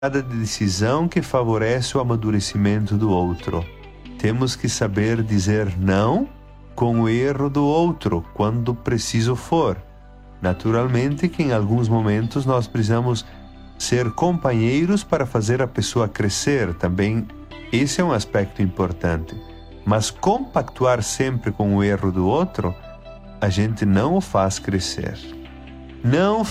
de decisão que favorece o amadurecimento do outro. Temos que saber dizer não com o erro do outro, quando preciso for. Naturalmente que em alguns momentos nós precisamos ser companheiros para fazer a pessoa crescer. Também esse é um aspecto importante. Mas compactuar sempre com o erro do outro, a gente não o faz crescer. Não